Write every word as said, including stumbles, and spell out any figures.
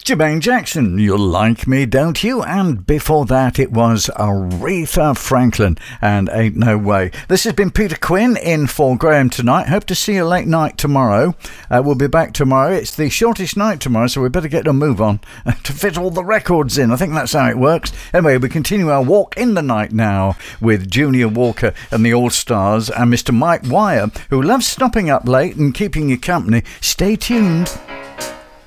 Jermaine Jackson, You Like Me, Don't You? And before that, it was Aretha Franklin and Ain't No Way. This has been Peter Quinn in for Graham tonight. Hope to see you late night tomorrow. Uh, we'll be back tomorrow. It's the shortest night tomorrow, so we better get a move on to fit all the records in. I think that's how it works. Anyway, we continue our walk in the night now with Junior Walker and the All-Stars and Mister Mike Wire, who loves stopping up late and keeping you company. Stay tuned.